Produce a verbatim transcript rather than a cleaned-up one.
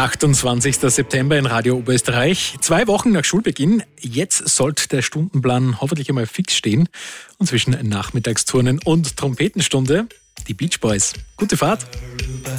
achtundzwanzigster September in Radio Oberösterreich. Zwei Wochen nach Schulbeginn. Jetzt sollte der Stundenplan hoffentlich einmal fix stehen. Und zwischen Nachmittagsturnen und Trompetenstunde die Beach Boys. Gute Fahrt.